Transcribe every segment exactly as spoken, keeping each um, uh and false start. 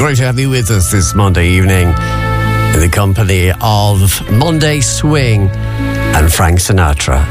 Great to have you with us this Monday evening in the company of Monday Swing and Frank Sinatra.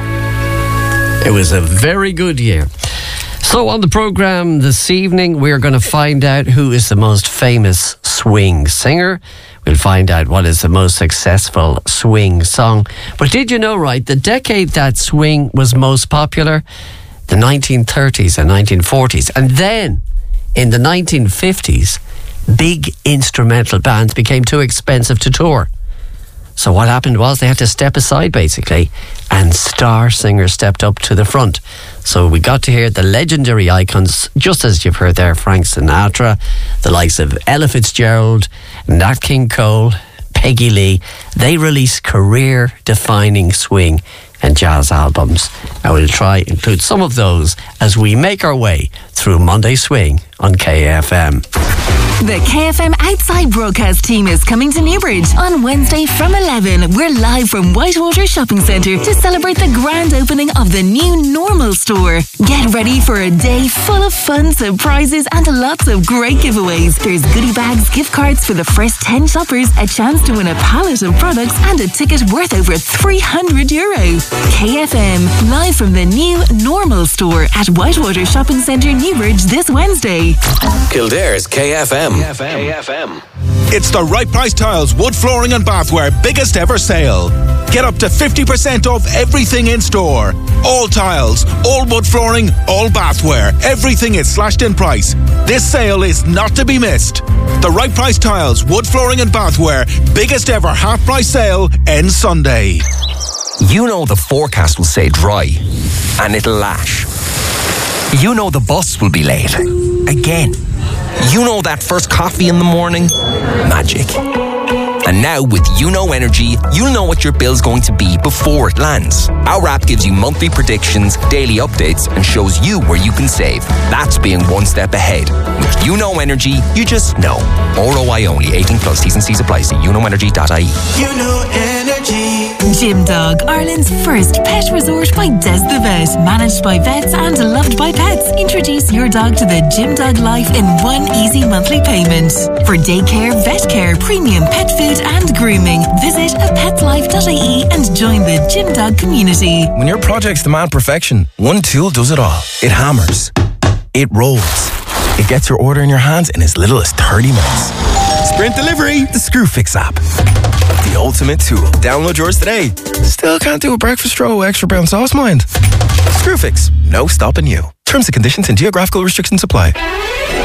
It was a very good year. So on the programme this evening, we're going to find out who is the most famous swing singer. We'll find out what is the most successful swing song. But did you know, right, the decade that swing was most popular? The nineteen thirties and nineteen forties. And then, in the nineteen fifties, big instrumental bands became too expensive to tour. So what happened was they had to step aside, basically, and star singers stepped up to the front. So we got to hear the legendary icons, just as you've heard there, Frank Sinatra, the likes of Ella Fitzgerald, Nat King Cole, Peggy Lee. They released career-defining swing and jazz albums. And we'll try to include some of those as we make our way through Monday Swing on K F M. The K F M Outside Broadcast team is coming to Newbridge on Wednesday from eleven. We're live from Whitewater Shopping Centre to celebrate the grand opening of the new Normal store. Get ready for a day full of fun, surprises and lots of great giveaways. There's goodie bags, gift cards for the first ten shoppers, a chance to win a pallet of products and a ticket worth over three hundred euro. K F M, live from the new Normal store at Whitewater Shopping Centre, Newbridge this Wednesday. Kildare's K F M. K F M. It's the Right Price Tiles Wood Flooring and Bathware biggest ever sale. Get up to fifty percent off everything in store. All tiles, all wood flooring, all bathware. Everything is slashed in price. This sale is not to be missed. The Right Price Tiles Wood Flooring and Bathware biggest ever half price sale ends Sunday. You know the forecast will say dry and it'll lash. You know the bus will be late. Again. You know that first coffee in the morning? Magic. And now with You Know Energy, you'll know what your bill's going to be before it lands. Our app gives you monthly predictions, daily updates, and shows you where you can save. That's being one step ahead. With You Know Energy, you just know. R O I only. eighteen plus. T's and C's apply. See you know energy dot I E. You Know Energy. Gym Dog, Ireland's first pet resort by Des the Vet. Managed by vets and loved by pets. Introduce your dog to the Gym Dog life in one easy monthly payment. For daycare, vet care, premium pet food and grooming, visit a pet life dot I E and join the Gym Dog community. When your projects demand perfection, one tool does it all. It hammers. It rolls. It gets your order in your hands in as little as thirty minutes. Sprint Delivery, the Screwfix app. The ultimate tool. Download yours today. Still can't do a breakfast roll with extra brown sauce, mind? Screwfix, no stopping you. Terms and conditions and geographical restrictions apply.